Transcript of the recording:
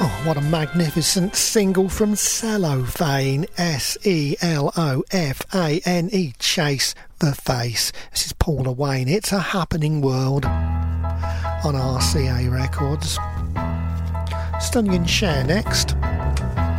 Oh, what a magnificent single from Cellophane, Selofane, Chase the Face. This is Paula Wayne. It's a happening world on RCA Records. Stunning Cher next.